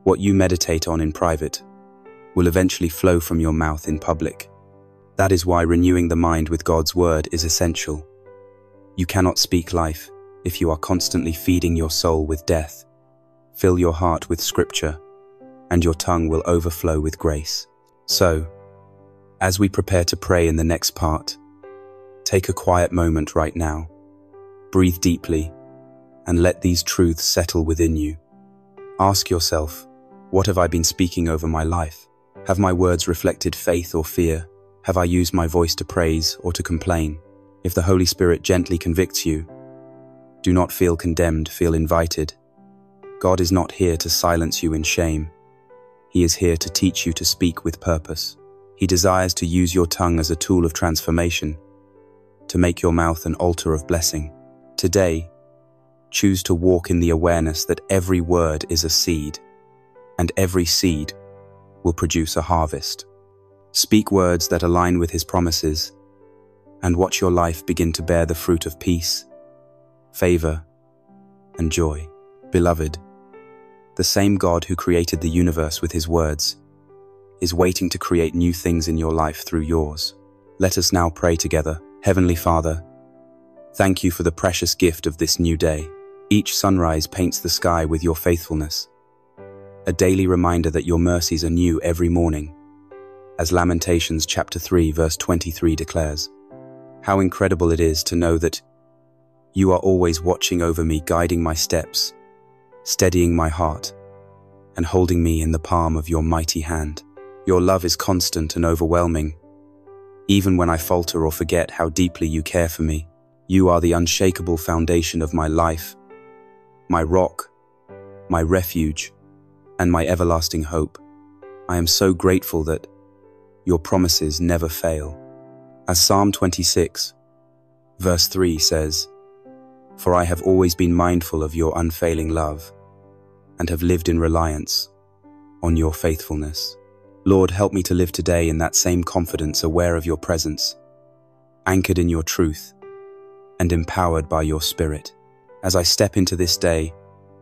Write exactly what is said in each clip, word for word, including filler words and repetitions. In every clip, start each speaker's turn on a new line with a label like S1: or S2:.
S1: What you meditate on in private will eventually flow from your mouth in public. That is why renewing the mind with God's word is essential. You cannot speak life if you are constantly feeding your soul with death. Fill your heart with scripture, and your tongue will overflow with grace. So, as we prepare to pray in the next part, take a quiet moment right now. Breathe deeply, and let these truths settle within you. Ask yourself, what have I been speaking over my life? Have my words reflected faith or fear? Have I used my voice to praise or to complain? If the Holy Spirit gently convicts you, do not feel condemned, feel invited. God is not here to silence you in shame. He is here to teach you to speak with purpose. He desires to use your tongue as a tool of transformation, to make your mouth an altar of blessing. Today, choose to walk in the awareness that every word is a seed, and every seed will produce a harvest. Speak words that align with His promises, and watch your life begin to bear the fruit of peace, favor, and joy. Beloved, the same God who created the universe with His words is waiting to create new things in your life through yours. Let us now pray together. Heavenly Father, thank you for the precious gift of this new day. Each sunrise paints the sky with your faithfulness, a daily reminder that your mercies are new every morning, as Lamentations chapter three verse twenty-three declares. How incredible it is to know that you are always watching over me, guiding my steps, steadying my heart, and holding me in the palm of your mighty hand. Your love is constant and overwhelming. Even when I falter or forget how deeply you care for me, you are the unshakable foundation of my life, my rock, my refuge, and my everlasting hope. I am so grateful that your promises never fail. As Psalm twenty-six, verse three says, "For I have always been mindful of your unfailing love, and have lived in reliance on your faithfulness." Lord, help me to live today in that same confidence, aware of your presence, anchored in your truth, and empowered by your Spirit. As I step into this day,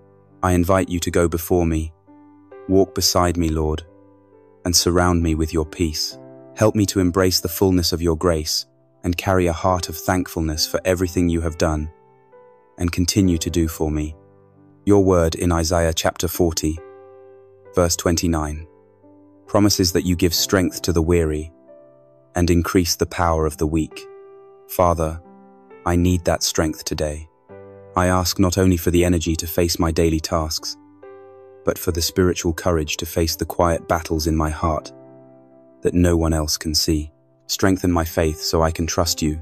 S1: I invite you to go before me, walk beside me, Lord, and surround me with your peace. Help me to embrace the fullness of your grace and carry a heart of thankfulness for everything you have done and continue to do for me. Your word in Isaiah chapter forty, verse twenty-nine, promises that you give strength to the weary and increase the power of the weak. Father, I need that strength today. I ask not only for the energy to face my daily tasks, but for the spiritual courage to face the quiet battles in my heart that no one else can see. Strengthen my faith so I can trust you,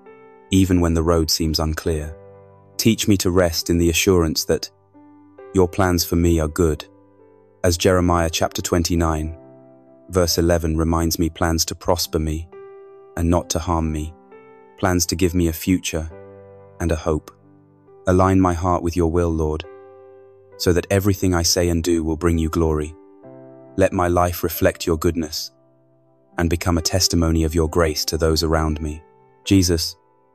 S1: even when the road seems unclear. Teach me to rest in the assurance that your plans for me are good. As Jeremiah chapter twenty-nine, verse eleven reminds me, plans to prosper me and not to harm me, plans to give me a future and a hope. Align my heart with your will, Lord, so that everything I say and do will bring you glory. Let my life reflect your goodness and become a testimony of your grace to those around me. Jesus,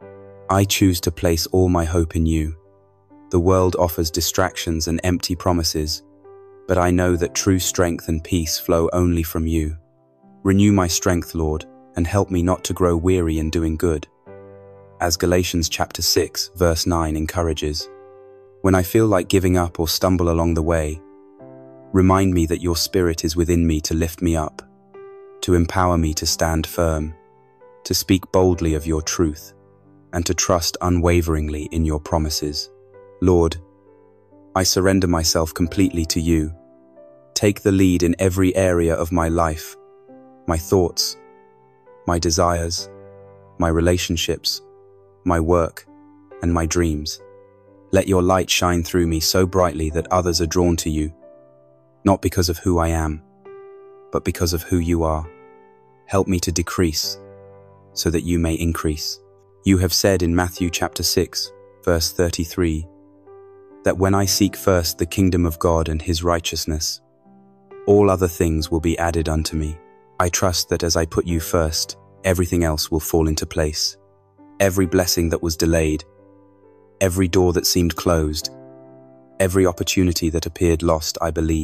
S1: I choose to place all my hope in you. The world offers distractions and empty promises, but I know that true strength and peace flow only from you. Renew my strength, Lord, and help me not to grow weary in doing good. As Galatians chapter six, verse nine encourages, when I feel like giving up or stumble along the way, remind me that your Spirit is within me to lift me up, to empower me to stand firm, to speak boldly of your truth, and to trust unwaveringly in your promises. Lord, I surrender myself completely to you. Take the lead in every area of my life, my thoughts, my desires, my relationships, my work, and my dreams. Let your light shine through me so brightly that others are drawn to you, not because of who I am, but because of who you are. Help me to decrease so that you may increase. You have said in Matthew chapter six, verse thirty-three, that when I seek first the kingdom of God and his righteousness, all other things will be added unto me. I trust that as I put you first, everything else will fall into place. Every blessing that was delayed, every door that seemed closed, every opportunity that appeared lost, I believe